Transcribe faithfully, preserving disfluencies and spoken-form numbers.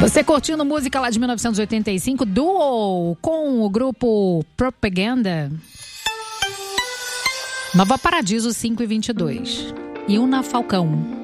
Você curtindo música lá de mil novecentos e oitenta e cinco, Duo, com o grupo Propaganda. Nova Paradiso cinco e vinte e dois. E Una Falcão.